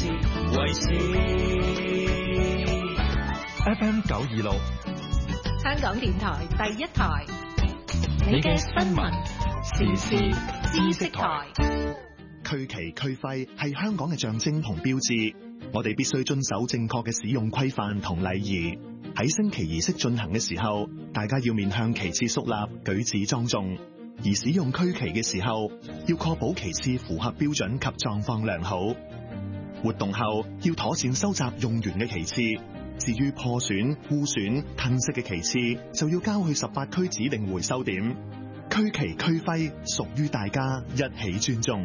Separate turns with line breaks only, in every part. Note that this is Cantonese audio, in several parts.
為事。
FM 926，
香港電台第一台，你嘅新聞時事知識台。
區旗區徽係香港嘅象徵同標誌，我哋必須遵守正確嘅使用規範同禮儀。喺升旗儀式進行嘅時候，大家要面向旗幟肅立，舉止莊重。而使用區旗嘅時候，要確保旗幟符合標準及狀況良好。活動後要妥善收集用完嘅旗幟，至於破損、污損、褪色嘅旗幟，就要交去18區指定回收點。區旗區徽屬於大家，一起尊重。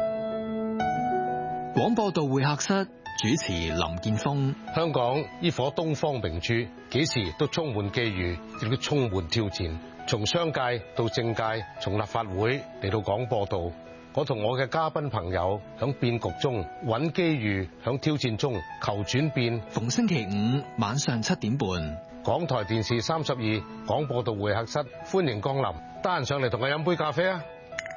廣播道會客室主持林建峰。
香港呢顆東方明珠，幾時都充滿機遇，亦都充滿挑戰。從商界到政界，從立法會嚟到廣播道，我同我嘅嘉賓朋友響變局中揾機遇，響挑戰中求轉變。
逢星期五晚上7點半，
港台電視32廣播道會客室，歡迎光臨。得閒上嚟同我飲杯咖啡啊！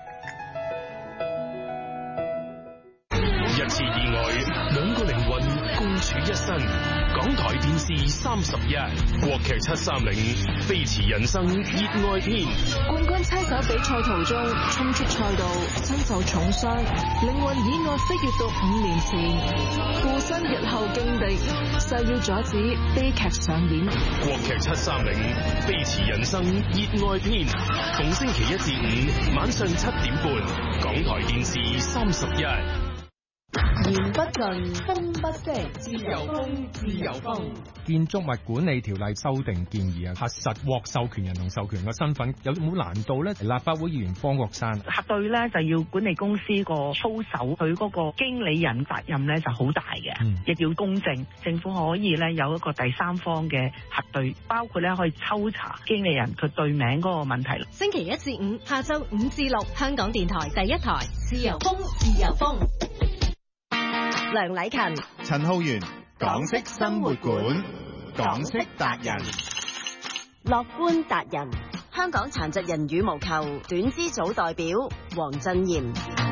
一次意外，兩個靈魂共處一身。港台電視31，國劇730，飛馳人生熱愛篇。
冠軍車手比賽途中衝出賽道，身受重傷，靈魂意外飛越到5年前，附身日後勁敵，誓要阻止悲劇上演。
國劇730，飛馳人生熱愛篇，逢星期1至5晚上7點半，港台電視31。
言不盡，風不息，自由風，自由風。
建築物管理條例修訂建議啊，核實獲授權人同授權嘅身份有冇難度咧？立法會議員方國珊，
核對咧就要管理公司個操守，佢嗰個經理人責任咧就好大嘅，亦要公正。政府可以咧有一個第三方嘅核對，包括咧可以抽查經理人佢對名嗰個問題。
星期1至5下晝5至6，香港電台第一台，自由風，自由風。梁禮勤、
陳浩源，港式生活館，港式達人，
樂觀達人，香港殘疾人羽毛球短肢組代表黃振賢。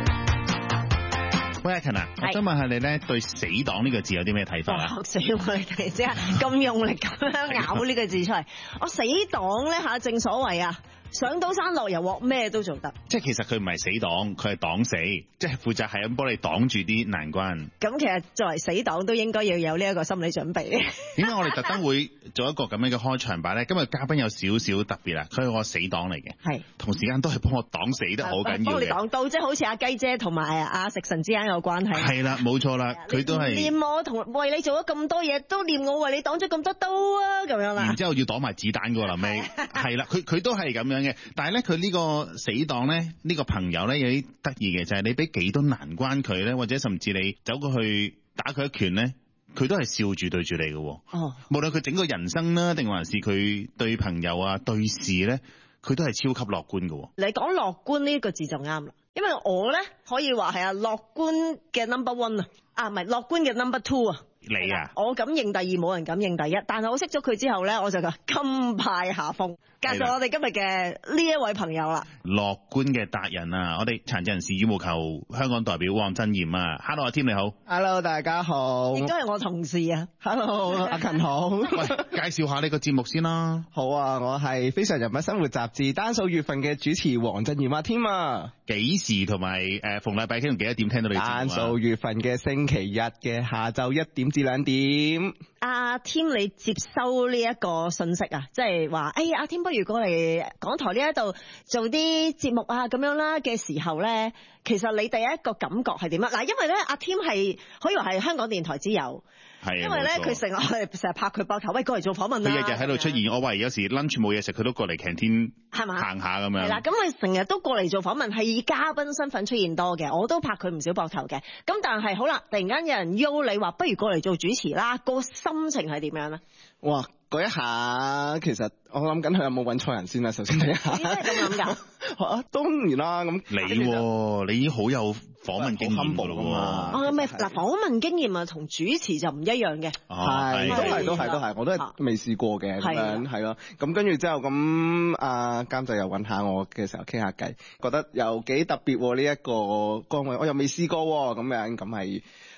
喂，阿勤啊，我想問下你咧，對死黨呢個字有啲咩睇法啊？
學死我哋即係咁用力咁樣咬呢個字出嚟，我死黨咧吓，正所謂啊。上到山落油鑊咩都做得，
即係其實佢唔係死黨，佢係擋死，即係負責係咁幫你擋住啲難關。
咁其實作為死黨都應該要有呢一個心理準備。
點解我哋特登會做一個咁樣嘅開場白咧？今日嘉賓有少少特別啦，佢係我死黨嚟嘅，係同時間都係幫我擋死得好緊要嘅。幫你擋到，即係好似阿雞姐同埋阿食神之間有關係。係啦，冇錯啦，佢都係念我同為你做咗咁多嘢，都念我為你擋咗咁多刀啊，咁樣啦。然之後要擋埋子彈㗎喎，臨尾係啦，佢都係咁樣。但係咧，佢呢個死黨咧，呢個朋友咧有啲得意嘅，就係你俾幾多難關佢咧，或者甚至你走過去打佢一拳咧，佢都係笑住對住你嘅。哦，無論佢整個人生啦，定還是佢對朋友啊、對事咧，佢都係超級樂觀嘅。你講樂觀呢個字就啱啦，因為我咧可以話係啊樂觀嘅 number one 啊，唔係樂觀嘅 number two 啊。你啊，我敢認第二，冇人敢認第一。但係我識咗佢之後咧，我就話甘拜下風。介紹我哋今日嘅呢一位朋友啦，樂觀嘅達人啊，我哋殘疾人士羽毛球香港代表黃振賢啊。Hello， 阿添你好。Hello， 大家好。亦都係我同事啊。Hello， 阿勤好。喂，介紹下呢個節目先啦。好啊，我係非常人物生活雜誌單數月份嘅主持黃振賢啊，添啊。幾時同埋逢禮拜幾同幾多點聽到你節目啊？單數月份嘅星期日嘅下晝1點至2點。阿添，你接收呢一個信息啊，即係話，阿添不如過嚟港台呢一度做啲節目啊咁樣啦嘅時候咧，其實你第一個感覺係點啊？嗱，因為咧阿添係可以話係香港電台之友。係，因為咧佢成日拍佢膊頭，喂，過嚟做訪問啦。佢日日喺度出現，我話有時 lunch 冇嘢食，佢都過嚟 canteen 係嘛行下咁樣。係啦，咁佢成日都過嚟做訪問，係以嘉賓身份出現多嘅，我都拍佢唔少膊頭嘅。咁但係好啦，突然間有人邀你話，不如過嚟做主持啦，個心情係點樣咧？哇！嗰一下，其實我諗緊佢有冇揾錯人先啦。首先睇下，你真係咁諗㗎？當然啦，咁你已經好有訪問經驗㗎啦嘛。咩嗱？訪問經驗啊，同主持就唔一樣嘅。係，都係，我都係未試過嘅咁樣，係咯。咁跟住之後，咁監製又揾下我嘅時候傾下偈，覺得又幾特別喎呢一個崗位，我又未試過喎咁樣，咁係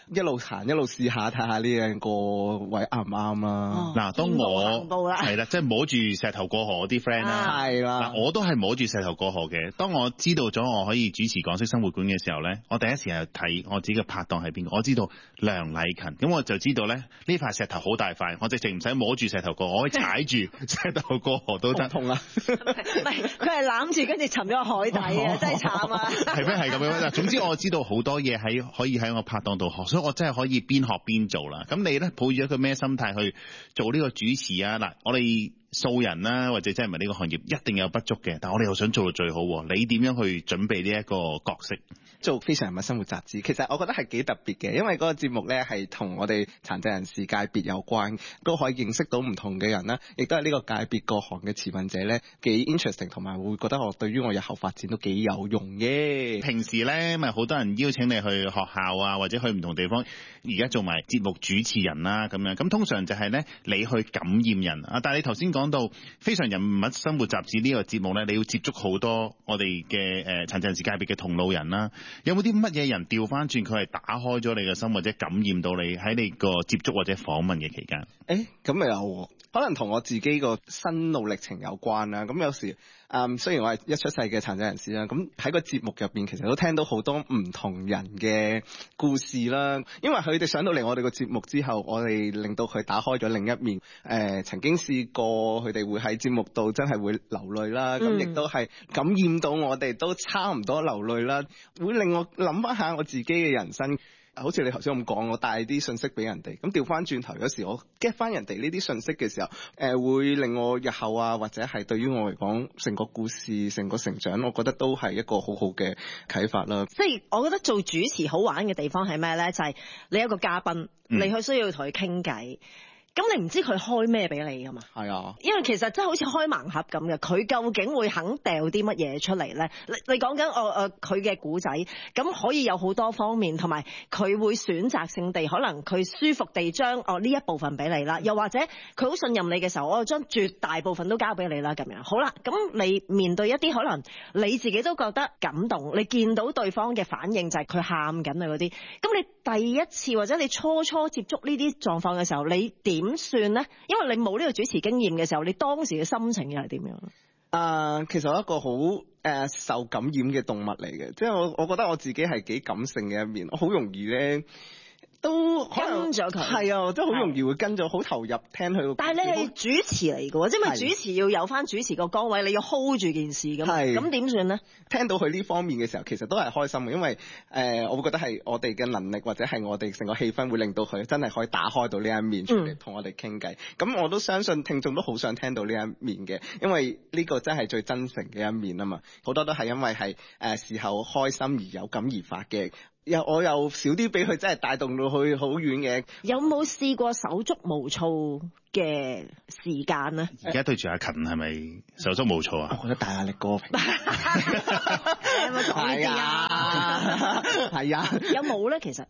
一路行一路試下睇下呢樣個位啱唔啱啦。
嗱，當我係啦，即係摸住石頭過河嗰啲 friend 啦，
係啦，
嗱，我都係摸住石頭過河嘅。當我知道咗我可以主持港式生活館嘅時候咧，我第一時間睇我自己嘅拍檔係邊個，我知道梁禮勤，咁我就知道咧呢塊石頭好大塊，我直情唔使摸住石頭過河，我可以踩住石頭過河都得。
痛啊！
唔係，佢係攬住跟住沉咗海底啊，真係慘啊！
係咩？係咁樣嗱，總之我知道好多嘢可以喺我拍檔度學，所以我真係可以邊學邊做啦。咁你咧抱住一個咩心態去做呢個主持啊？嗱，我哋素人啦，或者真係唔係呢個行業，一定有不足嘅，但係我哋又想做到最好。你點樣去準備呢一個角色？
做非常人物生活雜誌，其實我覺得係幾特別嘅，因為嗰個節目咧係同我哋殘疾人士界別有關，都可以認識到唔同嘅人啦，亦都係呢個界別各行嘅持份者咧幾 interesting， 同埋會覺得我對於我日後發展都幾有用嘅。
平時咧咪好多人邀請你去學校啊，或者去唔同地方，而家做埋節目主持人啦咁樣，咁通常就係咧你去感染人啊。但係你頭先講到非常人物生活雜誌呢個節目咧，你要接觸好多我哋嘅殘疾人士界別嘅同路人啦。有冇啲乜嘢人調翻轉佢係打開咗你嘅心，或者感染到你喺你個接觸或者訪問嘅期間？
咁咪有可能同我自己個心路歷程有關啦。咁有時雖然我係一出世嘅殘疾人士啦，咁喺個節目入邊其實都聽到好多唔同人嘅故事啦。因為佢哋上到嚟我哋個節目之後，我哋令到佢打開咗另一面。曾經試過佢哋會喺節目度真係會流淚啦，咁亦都係感染到我哋都差唔多流淚啦，會令我諗翻下我自己嘅人生。好似你頭先咁講，我帶啲信息俾人哋，咁調翻轉頭有時我 get 翻人哋呢啲信息嘅時候，會令我日後啊，或者係對於我嚟講成個故事成個成長，我覺得都係一個好好嘅啟發啦。
即係我覺得做主持好玩嘅地方係咩咧？就係你有個嘉賓，你去需要同佢傾偈。咁你唔知佢開咩俾你㗎嘛？係啊，因為其實真係好似開盲盒咁嘅，佢究竟會肯掉啲乜嘢出嚟咧？你講緊佢嘅故仔，咁可以有好多方面，同埋佢會選擇性地，可能佢舒服地將呢一部分俾你啦，又或者佢好信任你嘅時候，我就將絕大部分都交俾你啦，咁樣好啦。咁你面對一啲可能你自己都覺得感動，你見到對方嘅反應就係佢喊緊啊嗰啲，咁你第一次或者你初接觸呢啲狀況嘅時候，你點算呢？因為你冇呢個主持經驗嘅時候，你當時嘅心情又係點樣？
其實我一個好受感染嘅動物嚟嘅，即係我覺得我自己係幾感性嘅一面，我好容易咧都跟咗佢，係啊，即係好容易會跟咗，好投入聽佢。但係你係主持嚟嘅喎，即係咪主持要有翻主持個崗位，你要 hold 住件事咁，咁點算呢？聽到佢呢方面嘅時候，其實都係開心嘅，因為我會覺得係我哋嘅能力或者係我哋成個氣氛會令到佢真係可以打開到呢一面出嚟同我哋傾偈。咁我都相信聽眾都好想聽到呢一面嘅，因為呢個真係最真誠嘅一面啊嘛。好多都係因為係事後開心而有感而發嘅。我又少啲俾佢真係帶動到去好遠嘅。有冇試過手足無措嘅時間呢？
而家對住阿勤係咪手足無措啊？
我覺得大壓力過平。
有冇講啊？
係啊。有冇咧？其實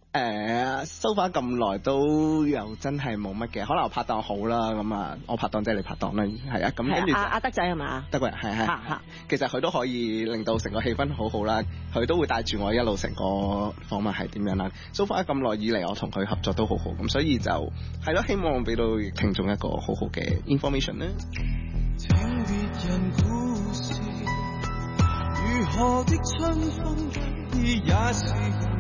so far 咁耐都又真係冇乜嘅，可能我拍檔好啦，咁啊，我拍檔即係你拍檔啦，係啊，咁跟住阿德仔係嘛？德國人係。其實佢都可以令到成個氣氛好好啦，佢都會帶住我一路成個訪問係點樣啦。so far 咁耐以嚟，我同佢合作都好好，咁所以就係咯，希望俾到聽眾一個好好嘅 information 咧。聽別人故事，如何的春風也是